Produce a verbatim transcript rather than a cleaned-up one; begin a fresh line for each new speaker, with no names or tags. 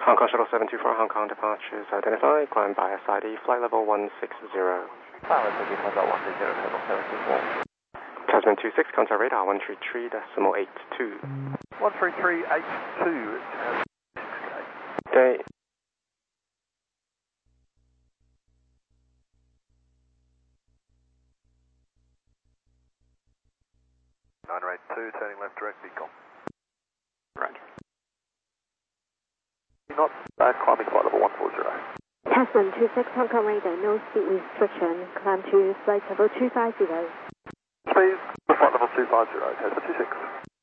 Hong Kong Shuttle seven two four Hong Kong departures identified, climb by S I D, flight level one six zero.
Pilot taking flight level one six zero, Shuttle seven two four.
Tasman two six, contact radar one three three decimal eight two.
one three three eight two.
Okay.
nine eight two, turning left direct, beacon.
Roger.
Not uh, climbing flight level one four zero.
Tasman two six, Hong Kong radar, no speed restriction, climb to flight level two five zero.
Speed, flight level two five zero, Tasman two six.